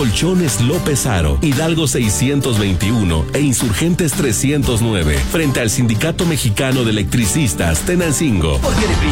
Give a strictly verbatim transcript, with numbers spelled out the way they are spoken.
Colchones López Aro, Hidalgo seiscientos veintiuno e Insurgentes trescientos nueve, frente al Sindicato Mexicano de Electricistas Tenancingo. Porque